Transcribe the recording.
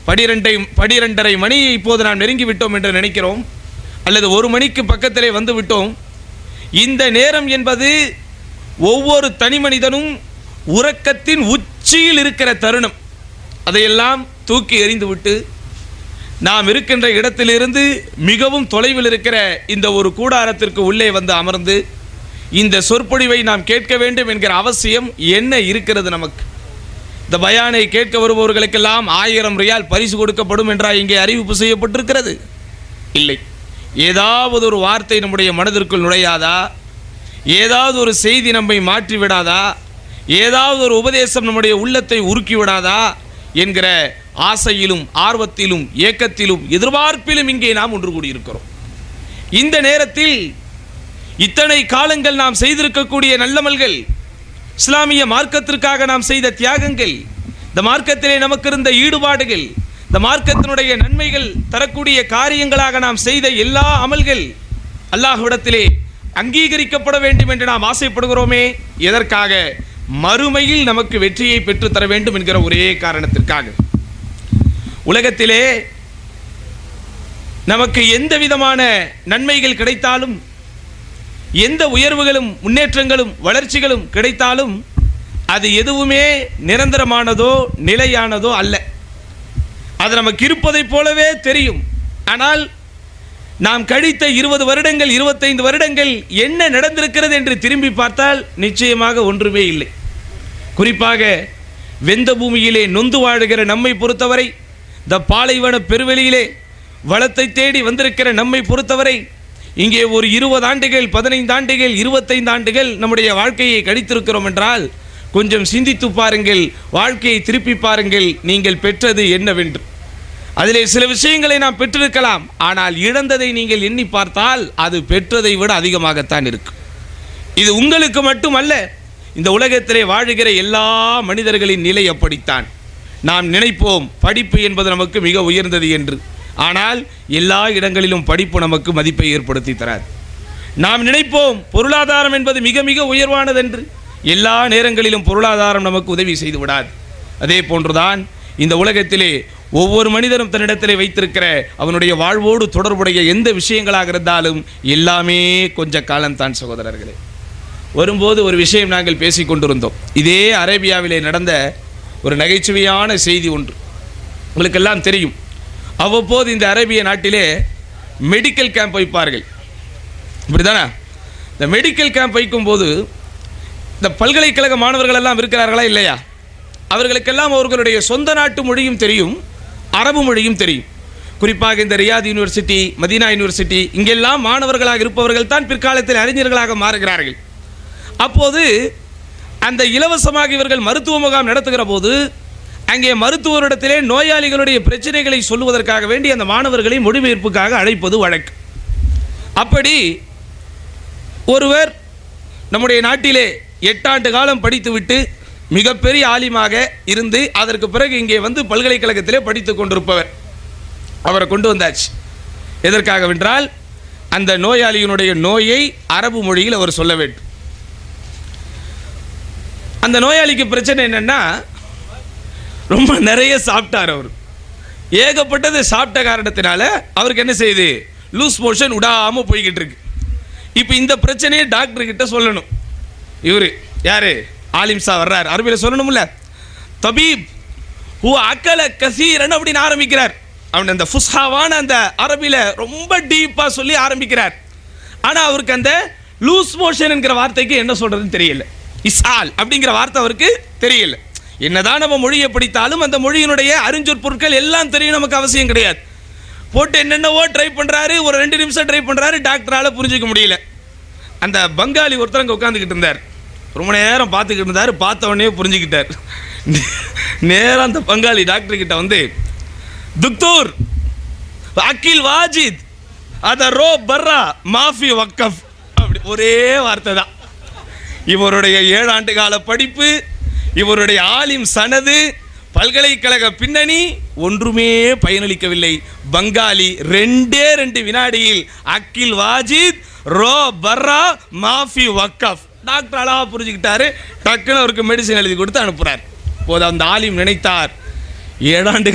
12:30 மணி இப்போது நாம் நெருங்கி விட்டோம் என்று நினைக்கிறோம், அல்லது 1 மணிக்கு பக்கத்திலே வந்து விட்டோம். இந்த நேரம் என்பது ஒவ்வொரு தனி மனிதனும் உறக்கத்தின் உச்சியில் இருக்கிற தருணம். அதையெல்லாம் தூக்கி எறிந்துவிட்டு நாம் இருக்கின்ற இடத்திலிருந்து மிகவும் தொலைவில் இருக்கிற இந்த ஒரு கூடாரத்திற்கு உள்ளே வந்து அமர்ந்து இந்த சொற்பொழிவை நாம் கேட்க வேண்டும் என்கிற அவசியம் என்ன இருக்கிறது நமக்கு? இந்த பயானை கேட்க வருபவர்களுக்கெல்லாம் 1000 ரியால் பரிசு கொடுக்கப்படும் என்றால் இங்கே அறிவிப்பு செய்யப்பட்டிருக்கிறது? இல்லை. ஏதாவது ஒரு வார்த்தை நம்முடைய மனதிற்குள் நுழையாதா? ஏதாவது ஒரு செய்தி நம்மை மாற்றி விடாதா? ஏதாவது ஒரு உபதேசம் நம்முடைய உள்ளத்தை உருக்கி விடாதா என்கிற ஆசையிலும் ஆர்வத்திலும் ஏக்கத்திலும் எதிர்பார்ப்பிலும் இங்கே நாம் ஒன்று கூடியிருக்கிறோம். இந்த நேரத்தில் இத்தனை காலங்கள் நாம் செய்திருக்கக்கூடிய நல்லமல்கள், இஸ்லாமிய மார்க்கத்திற்காக நாம் செய்த தியாகங்கள், இந்த மார்க்கத்திலே நமக்கு இருந்த ஈடுபாடுகள், இந்த மார்க்கத்தினுடைய நன்மைகள் தரக்கூடிய காரியங்களாக நாம் செய்த எல்லா அமல்கள் அல்லாஹ்விடத்திலே அங்கீகரிக்கப்பட வேண்டும் என்று நாம் ஆசைப்படுகிறோமே. எதற்காக? மறுமையில் நமக்கு வெற்றியை பெற்றுத்தர வேண்டும் என்கிற ஒரே காரணத்திற்காக. உலகத்திலே நமக்கு எந்த விதமான நன்மைகள் கிடைத்தாலும், எந்த உயர்வுகளும் முன்னேற்றங்களும் வளர்ச்சிகளும் கிடைத்தாலும் அது எதுவுமே நிரந்தரமானதோ நிலையானதோ அல்ல. அது நமக்கு இருப்பதைப் போலவே தெரியும். ஆனால் நாம் கழித்த 20 வருடங்கள் 25 வருடங்கள் என்ன நடந்திருக்கிறது என்று திரும்பி பார்த்தால் நிச்சயமாக ஒன்றுமே இல்லை. குறிப்பாக வெந்த பூமியிலே நொந்து வாழுகிற நம்மை பொறுத்தவரை, இந்த பாலைவன பெருவெளியிலே வளத்தை தேடி வந்திருக்கிற நம்மை பொறுத்தவரை, இங்கே ஒரு 20 ஆண்டுகள் 15 ஆண்டுகள் 25 ஆண்டுகள் நம்முடைய வாழ்க்கையை கழித்திருக்கிறோம் என்றால் கொஞ்சம் சிந்தித்து பாருங்கள், வாழ்க்கையை திருப்பி பாருங்கள், நீங்கள் பெற்றது என்னவென்று. அதிலே சில விஷயங்களை நாம் பெற்றிருக்கலாம், ஆனால் இழந்ததை நீங்கள் எண்ணி பார்த்தால் அது பெற்றதை விட அதிகமாகத்தான் இருக்கும். இது உங்களுக்கு மட்டுமல்ல, இந்த உலகத்திலே வாழுகிற எல்லா மனிதர்களின் நிலை அப்படித்தான். நாம் நினைப்போம் படிப்பு என்பது நமக்கு மிக உயர்ந்தது என்று, ஆனால் எல்லா இடங்களிலும் படிப்பு நமக்கு மதிப்பை ஏற்படுத்தி தராது. நாம் நினைப்போம் பொருளாதாரம் என்பது மிக மிக உயர்வானது என்று, எல்லா நேரங்களிலும் பொருளாதாரம் நமக்கு உதவி செய்து விடாது. அதே போன்றுதான் இந்த உலகத்திலே ஒவ்வொரு மனிதனும் தன்னிடத்திலே வைத்திருக்கிற அவனுடைய வாழ்வோடு தொடர்புடைய எந்த விஷயங்களாக இருந்தாலும் எல்லாமே கொஞ்ச காலம்தான் சகோதரர்களே. வரும்போது ஒரு விஷயம் நாங்கள் பேசிக் கொண்டிருந்தோம். இதே அரேபியாவிலே நடந்த ஒரு நகைச்சுவையான செய்தி ஒன்று உங்களுக்கெல்லாம் தெரியும். அவ்வப்போது இந்த அரேபிய நாட்டிலே மெடிக்கல் கேம்ப் வைப்பார்கள், இப்படிதானே? இந்த மெடிக்கல் கேம்ப் வைக்கும்போது இந்த பல்கலைக்கழக மாணவர்கள் எல்லாம் இருக்கிறார்களா இல்லையா? அவர்களுக்கெல்லாம் அவர்களுடைய சொந்த நாட்டு மொழியும் தெரியும், அரபு மொழியும் தெரியும். குறிப்பாக இந்த ரியாத் யூனிவர்சிட்டி, மதீனா யூனிவர்சிட்டி, இங்கெல்லாம் மாணவர்களாக இருப்பவர்கள் தான் பிற்காலத்தில் அறிஞர்களாக மாறுகிறார்கள். அப்போது அந்த இலவசமாக இவர்கள் மருத்துவ முகாம் நடத்துகிற போது அங்கே மருத்துவரிடத்திலே நோயாளிகளுடைய பிரச்சனைகளை சொல்லுவதற்காக வேண்டி அந்த மாணவர்களை மொழிபெயர்ப்புக்காக அழைப்பது வழக்கு. அப்படி ஒருவர் நம்முடைய நாட்டிலே 8 ஆண்டு காலம் படித்துவிட்டு மிகப்பெரிய ஆலிமாக இருந்து அதற்கு பிறகு இங்கே வந்து பல்கலைக்கழகத்திலே படித்துக் கொண்டிருப்பவர், அவரை கொண்டு வந்தாச்சு. எதற்காகவென்றால் அந்த நோயாளியினுடைய நோயை அரபு மொழியில் அவர் சொல்ல வேண்டும். அந்த நோயாளிக்கு பிரச்சனை என்னன்னா, ரொம்ப நிறைய சாப்பிட்டார். அவர் ஏகப்பட்டது சாப்பிட்ட காரணத்தினால அவருக்கு என்ன செய்யுது, லூஸ் மோஷன் விடாம போய்கிட்டு இருக்கு. இப்போ இந்த பிரச்சனையை டாக்டர் கிட்ட சொல்லணும். இவரு யாரு, ஆலிம் சா வர்றார், அரபியில் சொல்லணும்ல. தபீப் ஹூ அக்கல கசீரன் அப்படின்னு ஆரம்பிக்கிறார். அவன் அந்த ஃபுஸ்ஹாவான அந்த அரபியில் ரொம்ப டீப்பாக சொல்லி ஆரம்பிக்கிறார். ஆனால் அவருக்கு அந்த லூஸ் மோஷன் என்கிற வார்த்தைக்கு என்ன சொல்றதுன்னு தெரியல. இஸ்ஆல் அப்படிங்கிற வார்த்தை அவருக்கு தெரியல. என்னதான் நம்ம மொழியை படித்தாலும் அந்த மொழியினுடைய அறிஞ்சொற் பொருட்கள் எல்லாம் தெரியும் நமக்கு அவசியம் கிடையாது. போட்டு என்னென்னவோ ட்ரை பண்ணுறாரு, ஒரு 2 நிமிஷம் ட்ரை பண்ணுறாரு, டாக்டரால் புரிஞ்சிக்க முடியல. அந்த பங்காளி ஒருத்தர் அங்கே உட்காந்துக்கிட்டு இருந்தார், ரொம்ப நேரம் பார்த்துக்கிட்டு இருந்தார். பார்த்த உடனே புரிஞ்சுக்கிட்டார். நேரம் அந்த பங்காளி டாக்டர் கிட்ட வந்து, துக்தூர் அகில் வாஜித் அத ரோ பர்ரா மாஃபி வக்கஃப், அப்படி ஒரே வார்த்தை தான். இவருடைய 7 ஆண்டு கால படிப்பு, இவருடைய ஆலிம் சனது, பல்கலைக்கழக பின்னணி ஒன்றுமே பயனளிக்கவில்லை. பங்காளி 2 வினாடியில் அகில் வாஜித் ரோ பர்ரா மாஃபி வக்கஃப், டாக்டர் அழகா புரிஞ்சுக்கிட்டாரு. டக்குன்னு அவருக்கு மெடிசன் எழுதி கொடுத்து அனுப்புறார். போது அந்த ஆலிம் நினைத்தார், 7 ஆண்டு